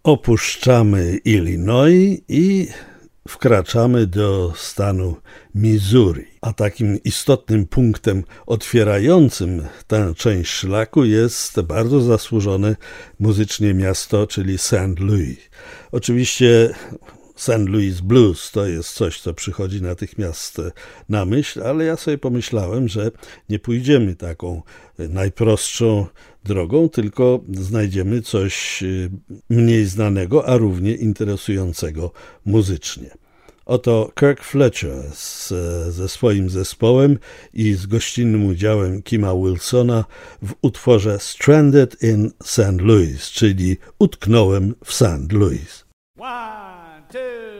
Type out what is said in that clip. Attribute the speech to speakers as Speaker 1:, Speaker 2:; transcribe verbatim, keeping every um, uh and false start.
Speaker 1: Opuszczamy Illinois i wkraczamy do stanu Missouri. A takim istotnym punktem otwierającym tę część szlaku jest bardzo zasłużone muzycznie miasto, czyli Saint Louis. Oczywiście Saint Louis Blues to jest coś, co przychodzi natychmiast na myśl, ale ja sobie pomyślałem, że nie pójdziemy taką najprostszą drogą, tylko znajdziemy coś mniej znanego, a równie interesującego muzycznie. Oto Kirk Fletcher z, ze swoim zespołem i z gościnnym udziałem Kima Wilsona w utworze Stranded in Saint Louis, czyli Utknąłem w Saint Louis.
Speaker 2: One, two.